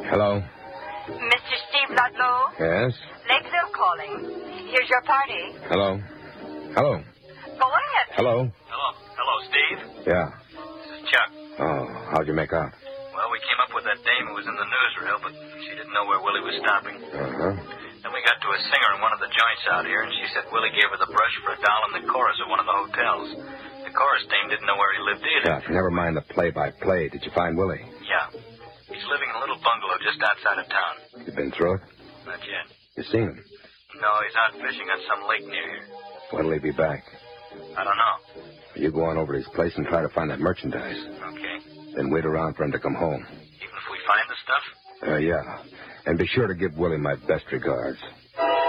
Hello? Mr. Steve Ludlow? Yes? Lakeville calling. Here's your party. Hello? Hello? Go ahead. Hello? Hello, Steve? Yeah. This is Chuck. Oh, how'd you make out? Well, we came up with that dame who was in the newsreel, but she didn't know where Willie was stopping. Uh-huh. Then we got to a singer in one of the joints out here, and she said Willie gave her the brush for $1 in the chorus of one of the hotels. The chorus dame didn't know where he lived either. Yeah, never mind the play-by-play. Did you find Willie? Yeah. He's living in a little bungalow just outside of town. You been through it? Not yet. You seen him? No, he's out fishing on some lake near here. When'll he be back? I don't know. You go on over to his place and try to find that merchandise. Okay. Then wait around for him to come home. Even if we find the stuff? Yeah. And be sure to give Willie my best regards.